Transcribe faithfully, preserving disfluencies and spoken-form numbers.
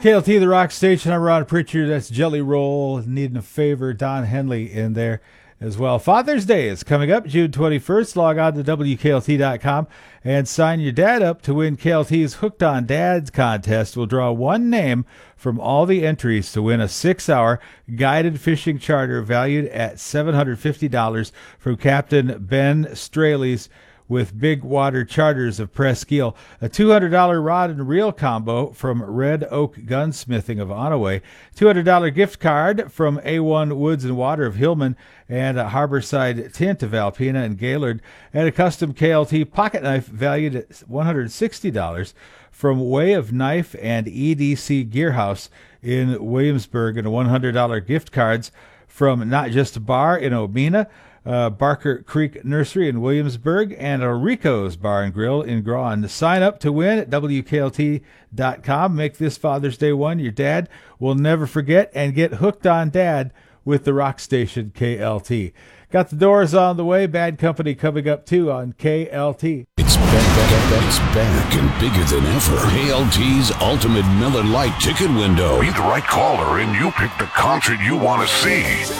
K L T, the rock station. I'm Ron Pritchard. That's Jelly Roll. Needing a favor. Don Henley in there as well. Father's Day is coming up June twenty-first. Log on to W K L T dot com and sign your dad up to win K L T's Hooked on Dads contest. We'll draw one name from all the entries to win a six-hour guided fishing charter valued at seven hundred fifty dollars from Captain Ben Straley's with Big Water Charters of Presqu'Île, a two hundred dollars rod and reel combo from Red Oak Gunsmithing of Onaway, two hundred dollars gift card from A one Woods and Water of Hillman, and a Harborside Tint of Alpena and Gaylord, and a custom K L T pocket knife valued at one hundred sixty dollars from Way of Knife and E D C Gearhouse in Williamsburg, and one hundred dollars gift cards from Not Just a Bar in Obina, Uh, Barker Creek Nursery in Williamsburg, and a Rico's Bar and Grill in Grawn. Sign up to win at W K L T dot com. Make this Father's Day one your dad will never forget, and get hooked on Dad with the rock station K L T. Got the Doors on the way. Bad Company coming up too on K L T. It's back, it's back and bigger than ever. K L T's Ultimate Miller Lite Ticket Window. Be the right caller and you pick the concert you want to see.